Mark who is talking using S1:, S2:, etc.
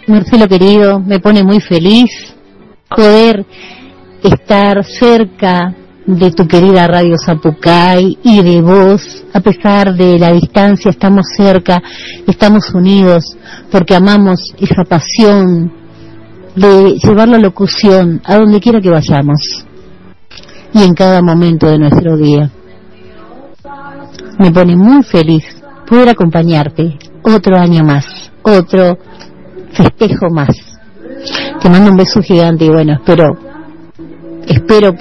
S1: Marcelo querido, me pone muy feliz poder estar cerca de tu querida Radio Zapucay y de vos. A pesar de la distancia, estamos cerca, estamos unidos, porque amamos esa pasión de llevar la locución a donde quiera que vayamos y en cada momento de nuestro día. Me pone muy feliz poder acompañarte otro año más, otro festejo más. Te mando un beso gigante y bueno, espero